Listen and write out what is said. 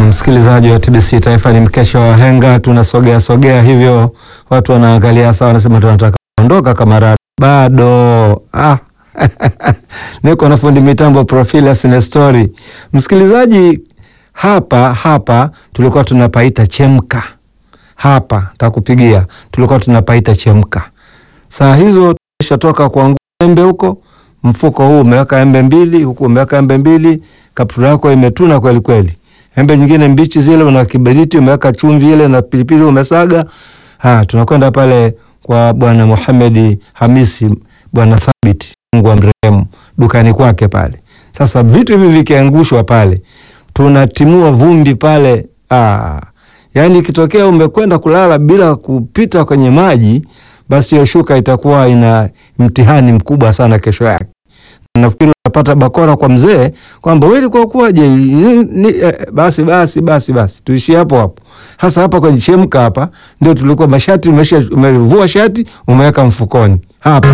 Msikilizaji wa TBC Taifa, ni mkesha wa henga, tunasogea hivyo, watu wanaangalia sawa, wanasema tunataka kuondoka kamarada. Bado niko na fundi mitambo Profilius Nestori. Msikilizaji, hapa tulikuwa tunapaita chemka. Hapa takupigia, tulikuwa tunapaita chemka. Saa hizo tumeshatoka kuangua embe huko, mfuko huu umeweka embe 2, huku umeweka embe 2, kaptura yako imetuna kweli kweli. Embe nyingine mbichi zile una kiberiti, umeweka chumvi ile na pilipili umesaga. Tunakwenda pale kwa Bwana Muhammad Hamisi, Bwana Thabit, Mungu wa mrehemu, dukani kwake pale. Sasa vitu hivi vikiangushwa pale, tunatimua vumbi pale. Yaani ikitokea umekwenda kulala bila kupita kwenye maji, basi hiyo shuka itakuwa ina mtihani mkubwa sana kesho yake. Nafikiri utapata bakora kwa mzee kwamba wewe ulikuwa kuaje. Basi tuishi hapo. Hasa hapa kwenye chemka hapa ndio tulikuwa mashati umevua shati umeweka mfukoni. Hapa